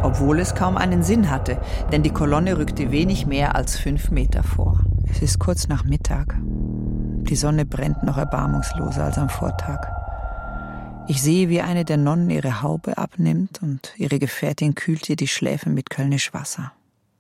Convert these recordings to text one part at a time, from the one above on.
obwohl es kaum einen Sinn hatte, denn die Kolonne rückte wenig mehr als 5 Meter vor. Es ist kurz nach Mittag. Die Sonne brennt noch erbarmungsloser als am Vortag. Ich sehe, wie eine der Nonnen ihre Haube abnimmt und ihre Gefährtin kühlt ihr die Schläfen mit Kölnisch Wasser.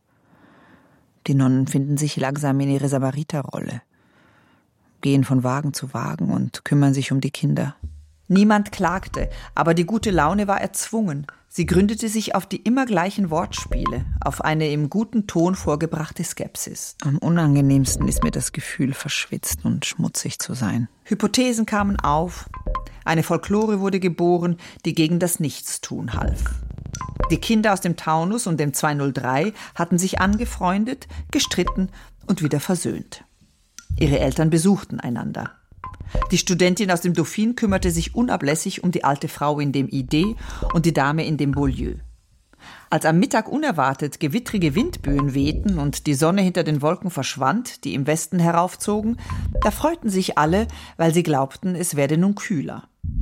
Die Nonnen finden sich langsam in ihre Samariterrolle, gehen von Wagen zu Wagen und kümmern sich um die Kinder. Niemand klagte, aber die gute Laune war erzwungen. Sie gründete sich auf die immer gleichen Wortspiele, auf eine im guten Ton vorgebrachte Skepsis. Am unangenehmsten ist mir das Gefühl, verschwitzt und schmutzig zu sein. Hypothesen kamen auf. Eine Folklore wurde geboren, die gegen das Nichtstun half. Die Kinder aus dem Taunus und dem 203 hatten sich angefreundet, gestritten und wieder versöhnt. Ihre Eltern besuchten einander. Die Studentin aus dem Dauphine kümmerte sich unablässig um die alte Frau in dem Idee und die Dame in dem Beaulieu. Als am Mittag unerwartet gewittrige Windböen wehten und die Sonne hinter den Wolken verschwand, die im Westen heraufzogen, da freuten sich alle, weil sie glaubten, es werde nun kühler.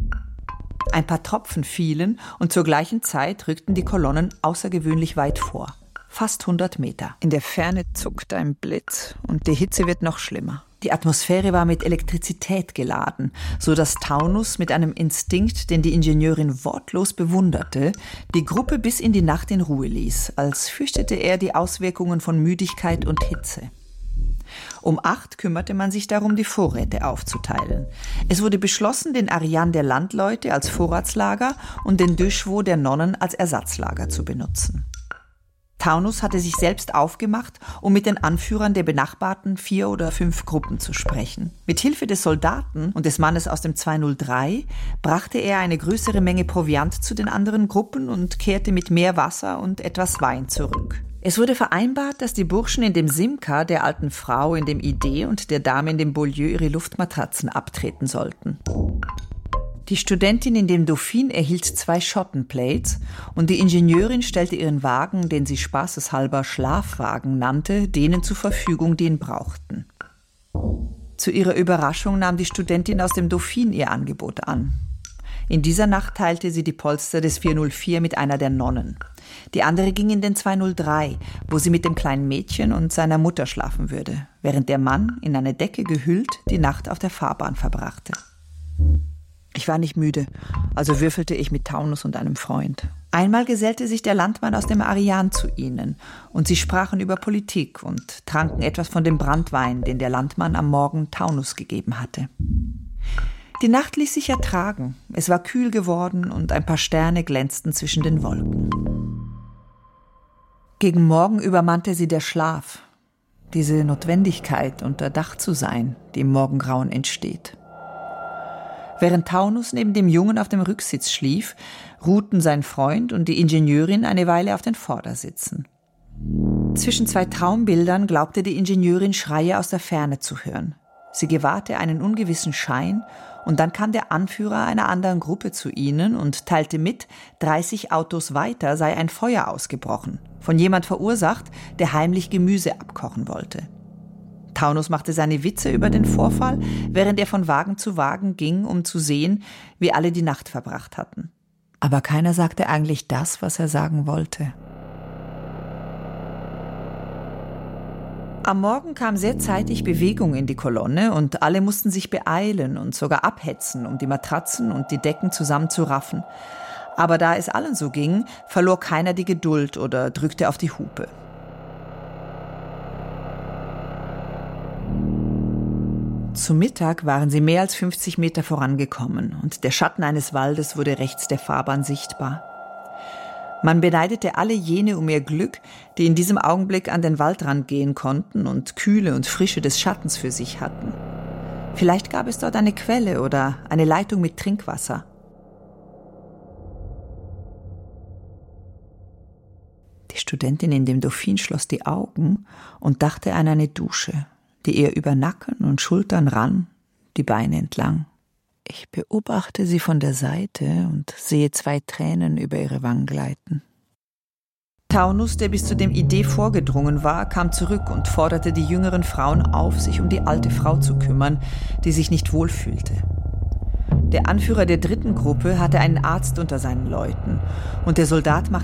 Ein paar Tropfen fielen und zur gleichen Zeit rückten die Kolonnen außergewöhnlich weit vor. Fast 100 Meter. In der Ferne zuckt ein Blitz und die Hitze wird noch schlimmer. Die Atmosphäre war mit Elektrizität geladen, so dass Taunus mit einem Instinkt, den die Ingenieurin wortlos bewunderte, die Gruppe bis in die Nacht in Ruhe ließ, als fürchtete er die Auswirkungen von Müdigkeit und Hitze. Um 8 kümmerte man sich darum, die Vorräte aufzuteilen. Es wurde beschlossen, den Ariane der Landleute als Vorratslager und den Deux Chevaux der Nonnen als Ersatzlager zu benutzen. Taunus hatte sich selbst aufgemacht, um mit den Anführern der benachbarten 4 oder 5 Gruppen zu sprechen. Mit Hilfe des Soldaten und des Mannes aus dem 203 brachte er eine größere Menge Proviant zu den anderen Gruppen und kehrte mit mehr Wasser und etwas Wein zurück. Es wurde vereinbart, dass die Burschen in dem Simca der alten Frau in dem Idee und der Dame in dem Beaulieu ihre Luftmatratzen abtreten sollten. Die Studentin in dem Dauphine erhielt 2 Schottenplates und die Ingenieurin stellte ihren Wagen, den sie spaßeshalber Schlafwagen nannte, denen zur Verfügung, die ihn brauchten. Zu ihrer Überraschung nahm die Studentin aus dem Dauphine ihr Angebot an. In dieser Nacht teilte sie die Polster des 404 mit einer der Nonnen. Die andere ging in den 203, wo sie mit dem kleinen Mädchen und seiner Mutter schlafen würde, während der Mann, in eine Decke gehüllt, die Nacht auf der Fahrbahn verbrachte. Ich war nicht müde, also würfelte ich mit Taunus und einem Freund. Einmal gesellte sich der Landmann aus dem Ariane zu ihnen und sie sprachen über Politik und tranken etwas von dem Branntwein, den der Landmann am Morgen Taunus gegeben hatte. Die Nacht ließ sich ertragen, es war kühl geworden und ein paar Sterne glänzten zwischen den Wolken. Gegen Morgen übermannte sie der Schlaf, diese Notwendigkeit, unter Dach zu sein, die im Morgengrauen entsteht. Während Taunus neben dem Jungen auf dem Rücksitz schlief, ruhten sein Freund und die Ingenieurin eine Weile auf den Vordersitzen. Zwischen 2 Traumbildern glaubte die Ingenieurin Schreie aus der Ferne zu hören. Sie gewahrte einen ungewissen Schein und dann kam der Anführer einer anderen Gruppe zu ihnen und teilte mit, 30 Autos weiter sei ein Feuer ausgebrochen, von jemand verursacht, der heimlich Gemüse abkochen wollte. Taunus machte seine Witze über den Vorfall, während er von Wagen zu Wagen ging, um zu sehen, wie alle die Nacht verbracht hatten. Aber keiner sagte eigentlich das, was er sagen wollte. Am Morgen kam sehr zeitig Bewegung in die Kolonne und alle mussten sich beeilen und sogar abhetzen, um die Matratzen und die Decken zusammenzuraffen. Aber da es allen so ging, verlor keiner die Geduld oder drückte auf die Hupe. Zu Mittag waren sie mehr als 50 Meter vorangekommen und der Schatten eines Waldes wurde rechts der Fahrbahn sichtbar. Man beneidete alle jene um ihr Glück, die in diesem Augenblick an den Waldrand gehen konnten und Kühle und Frische des Schattens für sich hatten. Vielleicht gab es dort eine Quelle oder eine Leitung mit Trinkwasser. Die Studentin in dem Dauphine schloss die Augen und dachte an eine Dusche, die ihr über Nacken und Schultern rann, die Beine entlang. Ich beobachte sie von der Seite und sehe 2 Tränen über ihre Wangen gleiten. Taunus, der bis zu dem Idee vorgedrungen war, kam zurück und forderte die jüngeren Frauen auf, sich um die alte Frau zu kümmern, die sich nicht wohlfühlte. Der Anführer der 3. Gruppe hatte einen Arzt unter seinen Leuten und der Soldat machte